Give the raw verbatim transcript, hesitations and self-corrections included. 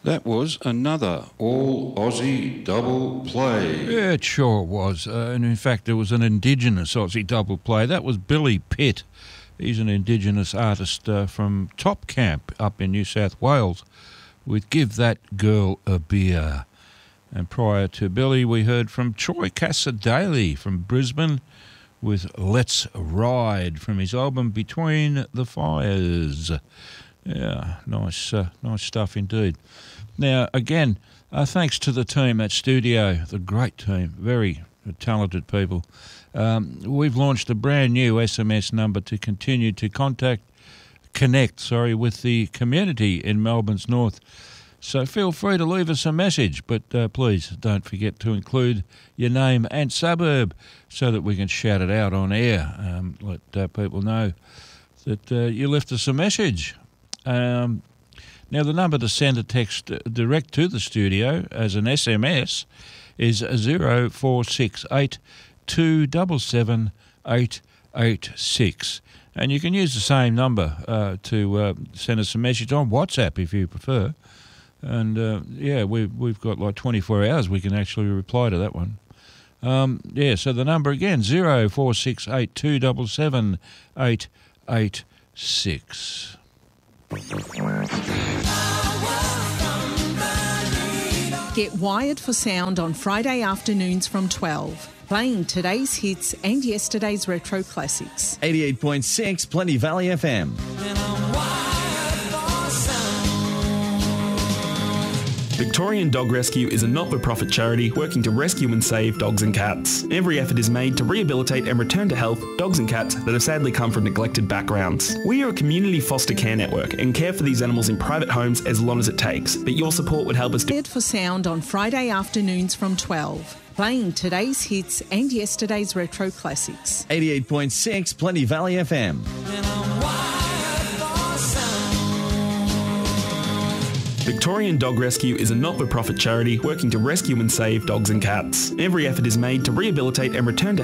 That was another all-Aussie double play. Yeah, it sure was. Uh, and in fact, there was an Indigenous Aussie double play. That was Billy Pitt. He's an Indigenous artist uh, from Top Camp up in New South Wales with Give That Girl a Beer. And prior to Billy, we heard from Troy Cassar-Daley from Brisbane with Let's Ride from his album Between the Fires. Yeah, nice, uh, nice stuff indeed. Now, again, uh, thanks to the team at Studio, the great team, very talented people. Um, we've launched a brand new S M S number to continue to contact, connect, sorry, with the community in Melbourne's north. So feel free to leave us a message, but uh, please don't forget to include your name and suburb so that we can shout it out on air. Um, let uh, people know that uh, you left us a message. Um, now, the number to send a text direct to the studio as an S M S is zero four six eight two seven seven eight eight six. And you can use the same number uh, to uh, send us a message on WhatsApp if you prefer. And, uh, yeah, we, we've got like twenty-four hours we can actually reply to that one. Um, yeah, so the number again, zero four six eight two seven seven eight eight six. Get wired for sound on Friday afternoons from twelve, playing today's hits and yesterday's retro classics. eighty-eight point six Plenty Valley F M. Victorian Dog Rescue is a not-for-profit charity working to rescue and save dogs and cats. Every effort is made to rehabilitate and return to health dogs and cats that have sadly come from neglected backgrounds. We are a community foster care network and care for these animals in private homes as long as it takes, but your support would help us do... Wired for sound on Friday afternoons from twelve, playing today's hits and yesterday's retro classics. eighty-eight point six Plenty Valley F M. Victorian Dog Rescue is a not-for-profit charity working to rescue and save dogs and cats. Every effort is made to rehabilitate and return to